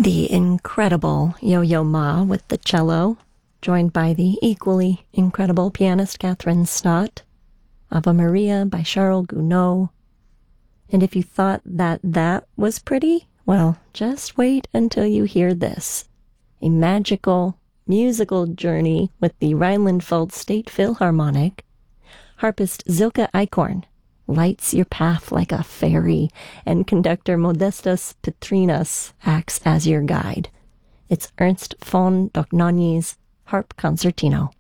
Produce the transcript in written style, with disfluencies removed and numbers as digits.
The incredible Yo-Yo Ma with the cello, joined by the equally incredible pianist Catherine Stott, Ave Maria by Charles Gounod. And if you thought that was pretty, well, just wait until you hear this. A magical, musical journey with the Rheinland-Pfalz State Philharmonic. Harpist Silke Eichhorn lights your path like a fairy, and conductor Modestas Petrinas acts as your guide. It's Ernst von Dohnanyi's Harp Concertino.